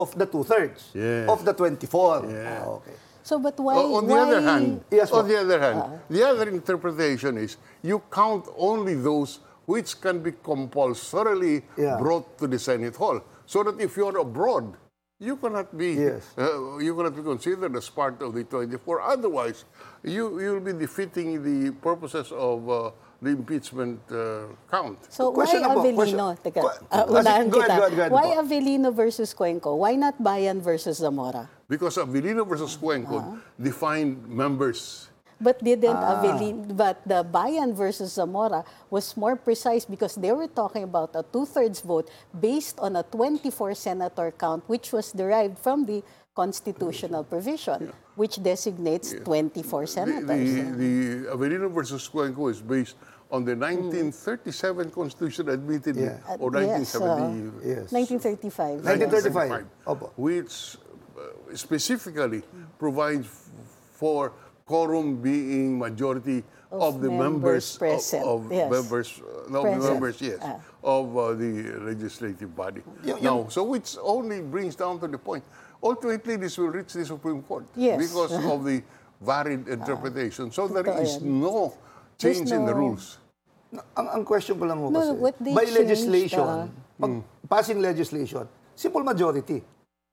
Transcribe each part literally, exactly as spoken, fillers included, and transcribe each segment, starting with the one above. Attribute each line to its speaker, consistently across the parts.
Speaker 1: of the two-thirds
Speaker 2: Yes.
Speaker 1: of the twenty-four.
Speaker 2: Yeah.
Speaker 1: Ah, okay.
Speaker 3: So, but why?
Speaker 2: O- on the
Speaker 3: why,
Speaker 2: other hand,
Speaker 1: Yes,
Speaker 2: on
Speaker 1: po.
Speaker 2: the other hand, the other interpretation is you count only those which can be compulsorily
Speaker 1: Yeah.
Speaker 2: brought to the Senate Hall, so that if you're abroad, you cannot be
Speaker 1: Yes.
Speaker 2: uh, you cannot be considered as part of the twenty-four. Otherwise, you you'll be defeating the purposes of uh, the impeachment uh, count.
Speaker 3: So, why
Speaker 1: Question na po,
Speaker 3: Avellino?
Speaker 1: question.
Speaker 3: Teka,
Speaker 1: Qu-
Speaker 3: uh,
Speaker 1: Go
Speaker 3: unahan
Speaker 1: ahead, go
Speaker 3: kita.
Speaker 1: ahead, go ahead
Speaker 3: Why
Speaker 1: po.
Speaker 3: Avellino versus Cuenco? Why not Bayan versus Zamora?
Speaker 2: Because Avellino versus Cuenco
Speaker 1: Uh-huh.
Speaker 2: defined members.
Speaker 3: But didn't
Speaker 1: Ah.
Speaker 3: Avellino, but the Bayan versus Zamora was more precise because they were talking about a two-thirds vote based on a twenty-four senator count, which was derived from the constitutional provision, which designates twenty-four
Speaker 2: The,
Speaker 3: senators.
Speaker 2: the, the Avellino versus Cuenco is based on the nineteen thirty-seven Constitution admitted
Speaker 1: Yeah.
Speaker 2: or
Speaker 3: Uh, yes,
Speaker 2: nineteen seventy.
Speaker 1: Yes.
Speaker 3: nineteen thirty-five.
Speaker 1: nineteen
Speaker 3: yes.
Speaker 1: thirty-five. Opo.
Speaker 2: Which uh, specifically provides f- for quorum being majority
Speaker 3: Of
Speaker 2: of, the
Speaker 3: members
Speaker 2: members,
Speaker 3: present,
Speaker 2: of, of
Speaker 3: yes.
Speaker 2: members, uh, no,
Speaker 3: Present.
Speaker 2: members, yes,
Speaker 3: Ah.
Speaker 2: of uh, the legislative body.
Speaker 1: Yung-
Speaker 2: Now, so which only brings down to the point. Ultimately, this will reach the Supreme Court
Speaker 3: Yes.
Speaker 2: because of the varied interpretation. So there
Speaker 3: Totoo
Speaker 2: is
Speaker 3: yan.
Speaker 2: no
Speaker 3: There's
Speaker 2: change in the
Speaker 3: no-
Speaker 2: rules.
Speaker 1: Ang, ang question ko lang ho
Speaker 3: No,
Speaker 1: kasi,
Speaker 3: what they
Speaker 1: by
Speaker 3: changed,
Speaker 1: legislation,
Speaker 3: uh,
Speaker 1: pag passing legislation, simple majority.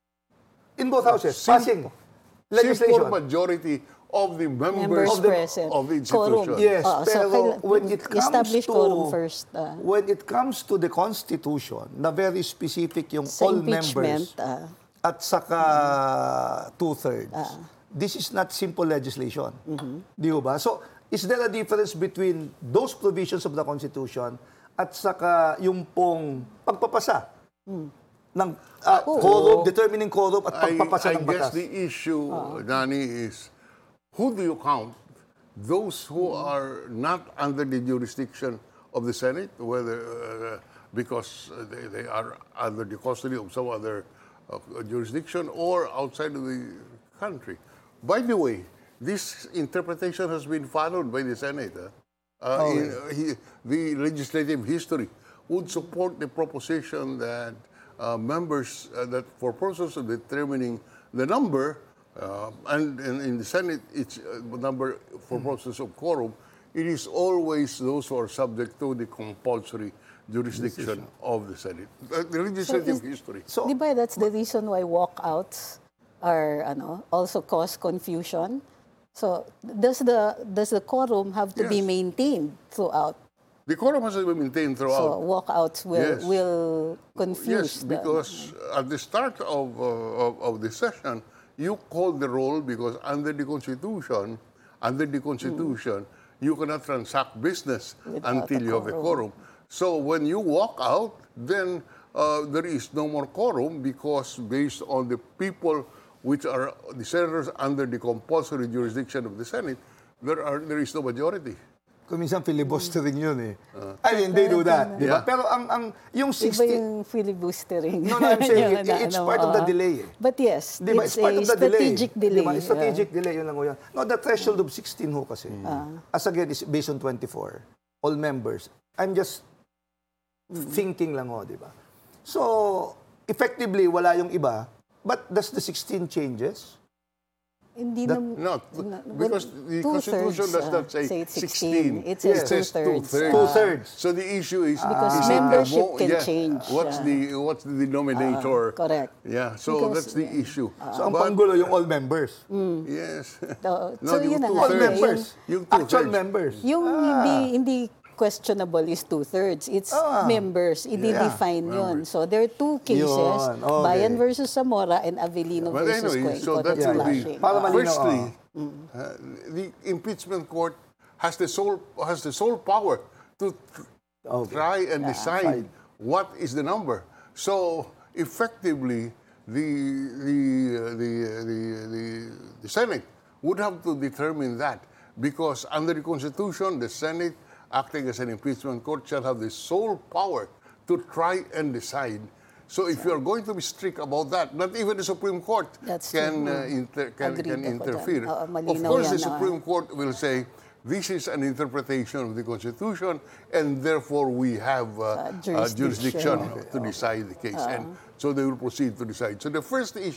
Speaker 1: In both houses,
Speaker 2: Sim-
Speaker 1: passing legislation.
Speaker 2: Simple majority of the members,
Speaker 3: Members
Speaker 2: of, the,
Speaker 3: present.
Speaker 2: of the
Speaker 3: Quorum.
Speaker 2: institution.
Speaker 1: Yes,
Speaker 3: Oo, so
Speaker 1: pero
Speaker 3: kaila-
Speaker 1: when it comes
Speaker 3: establish
Speaker 1: to
Speaker 3: quorum first, ah.
Speaker 1: when it comes to the Constitution, na very specific yung
Speaker 3: Sa
Speaker 1: all
Speaker 3: impeachment,
Speaker 1: members
Speaker 3: ah.
Speaker 1: at saka two-thirds. This is not simple legislation. Di ba? So, is there a difference between those provisions of the Constitution at saka yung pong pagpapasa ng ah, quorum, determining quorum at
Speaker 2: I,
Speaker 1: pagpapasa
Speaker 2: I
Speaker 1: ng
Speaker 2: guess
Speaker 1: batas?
Speaker 2: the issue, Danny, is who do you count? Those who are not under the jurisdiction of the Senate, whether uh, because uh, they, they are under the custody of some other uh, jurisdiction or outside of the country. By the way, this interpretation has been followed by the Senate. huh? Uh, in, uh, he, the legislative history would support the proposition that uh, members, uh, that for purposes of determining the number, uh, and, and in the Senate, it's uh, number for purposes of quorum, it is always those who are subject to the compulsory jurisdiction of the Senate. Uh, the legislative
Speaker 3: is-
Speaker 2: history.
Speaker 1: So,
Speaker 3: Di ba that's the reason why walkouts are ano, also cause confusion? So does the does the quorum have to be
Speaker 2: Yes.
Speaker 3: maintained throughout?
Speaker 2: The quorum has to be maintained
Speaker 3: So
Speaker 2: throughout.
Speaker 3: walkouts will
Speaker 2: Yes.
Speaker 3: will confuse
Speaker 2: Yes,
Speaker 3: the-
Speaker 2: because at the start of, uh, of, of the session, you call the roll because under the Constitution, under the Constitution, you cannot transact business
Speaker 3: Without
Speaker 2: until
Speaker 3: a
Speaker 2: you have a quorum. So when you walk out, then uh, there is no more quorum because based on the people which are the senators under the compulsory jurisdiction of the Senate, there are there is no majority.
Speaker 1: kung minsan filibustering yun eh. I mean, they do that. Di ba?
Speaker 2: Yeah.
Speaker 1: Pero ang, ang yung
Speaker 3: Iba
Speaker 1: sixty,
Speaker 3: yung filibustering.
Speaker 1: No, no, I'm saying
Speaker 3: Yung
Speaker 1: it-
Speaker 3: ano,
Speaker 1: it's part of the
Speaker 3: ah.
Speaker 1: delay eh.
Speaker 3: But yes,
Speaker 1: Di ba?
Speaker 3: it's,
Speaker 1: It's part
Speaker 3: a
Speaker 1: of the delay.
Speaker 3: strategic delay.
Speaker 1: Di ba? Strategic
Speaker 3: yeah.
Speaker 1: delay, yun lang ho yan. No, the threshold of sixteen ho kasi. As again, is based on twenty-four. All members. I'm just thinking lang ho, di ba? So, effectively, wala yung iba. But does the sixteen changes?
Speaker 3: Hindi
Speaker 1: That-
Speaker 3: nam-
Speaker 2: No,
Speaker 3: na-
Speaker 2: because the
Speaker 3: two-thirds,
Speaker 2: Constitution does
Speaker 3: ah,
Speaker 2: not say,
Speaker 3: it's
Speaker 2: sixteen.
Speaker 3: It
Speaker 1: Yes.
Speaker 3: says two-thirds.
Speaker 2: two-thirds.
Speaker 3: ah.
Speaker 1: Two-thirds.
Speaker 2: So the issue is
Speaker 3: Because
Speaker 2: is it the
Speaker 3: membership
Speaker 2: mo-
Speaker 3: can
Speaker 2: yeah,
Speaker 3: change,
Speaker 2: What's
Speaker 3: yeah.
Speaker 2: the what's the denominator?
Speaker 3: correct.
Speaker 2: Yeah. So
Speaker 3: Because-
Speaker 2: that's the issue.
Speaker 1: So, ang
Speaker 2: But-
Speaker 1: panggulo yung all members.
Speaker 2: Yes.
Speaker 3: So,
Speaker 2: No,
Speaker 3: so
Speaker 2: yung
Speaker 3: yun na nga.
Speaker 1: All
Speaker 2: two-thirds.
Speaker 1: members.
Speaker 2: Yung
Speaker 1: Actual
Speaker 2: two-thirds.
Speaker 1: members.
Speaker 3: Yung hindi hindi questionable is two-thirds. It's
Speaker 1: Ah.
Speaker 3: members. I-define yun. So there are two cases,
Speaker 1: Yun, okay.
Speaker 3: Bayan versus Zamora and Avellino
Speaker 2: But
Speaker 3: versus
Speaker 2: anyway, so
Speaker 3: Cuenco.
Speaker 2: that
Speaker 3: That's
Speaker 2: will be
Speaker 3: clashing.
Speaker 1: Para malinaw,
Speaker 2: firstly,
Speaker 1: ah.
Speaker 2: uh, the impeachment court has the sole has the sole power to tr-
Speaker 1: Okay.
Speaker 2: try and decide
Speaker 1: fine.
Speaker 2: what is the number. So effectively, the the uh, the, uh, the the the Senate would have to determine that because under the Constitution, the Senate, acting as an impeachment court, shall have the sole power to try and decide. So if you are going to be strict about that, not even the Supreme Court
Speaker 3: That's
Speaker 2: can
Speaker 3: true.
Speaker 2: uh, inter, can,
Speaker 3: Agreed
Speaker 2: can
Speaker 3: ako
Speaker 2: interfere.
Speaker 3: dyan. Oo,
Speaker 2: Of
Speaker 3: malinaw
Speaker 2: course, the
Speaker 3: yan, ah.
Speaker 2: Supreme Court will say this is an interpretation of the Constitution, and therefore we have uh,
Speaker 3: Uh,
Speaker 2: uh, jurisdiction
Speaker 3: jurisdiction.
Speaker 2: to decide the case. And so they will proceed to decide. So the first issue